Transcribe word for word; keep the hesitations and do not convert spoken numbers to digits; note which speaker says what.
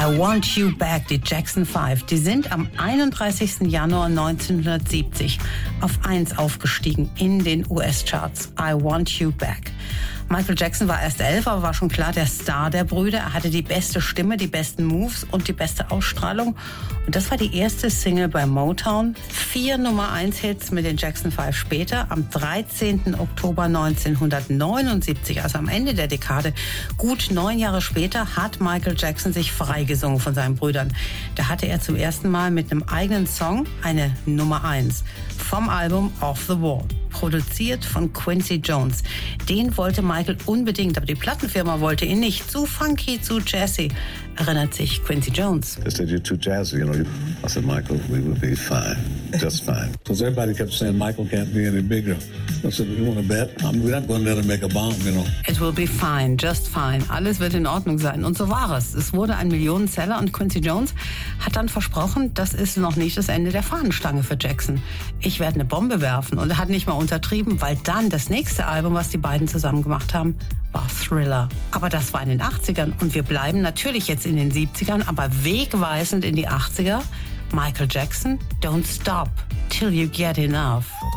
Speaker 1: I Want You Back, die Jackson Five, die sind am einunddreißigsten Januar neunzehnhundertsiebzig auf eins aufgestiegen in den U S-Charts. I Want You Back. Michael Jackson war erst elf, aber war schon klar der Star der Brüder. Er hatte die beste Stimme, die besten Moves und die beste Ausstrahlung. Und das war die erste Single bei Motown. Vier Nummer eins Hits mit den Jackson Five später. Am dreizehnten Oktober neunzehnhundertneunundsiebzig, also am Ende der Dekade, gut neun Jahre später, hat Michael Jackson sich freigesungen von seinen Brüdern. Da hatte er zum ersten Mal mit einem eigenen Song eine Nummer eins vom Album Off the Wall. Produziert von Quincy Jones. Den wollte Michael unbedingt, aber die Plattenfirma wollte ihn nicht. Zu funky, zu jazzy, erinnert sich Quincy Jones.
Speaker 2: They said, you're too jazzy, you know. I said, Michael, we will be fine, just fine. Because everybody kept saying Michael can't be any bigger. I said, you want to bet? I'm, we're not going to let him make a bomb, you know.
Speaker 1: It will be fine, just fine. Alles wird in Ordnung sein. Und so war es. Es wurde ein Millionenseller und Quincy Jones hat dann versprochen, das ist noch nicht das Ende der Fahnenstange für Jackson. Ich werde eine Bombe werfen. Und er hat nicht mal untertrieben, weil dann das nächste Album, was die beiden zusammen gemacht haben, war Thriller. Aber das war in den achtzigern und wir bleiben natürlich jetzt in den siebzigern, aber wegweisend in die achtziger. Michael Jackson, Don't Stop Till You Get Enough.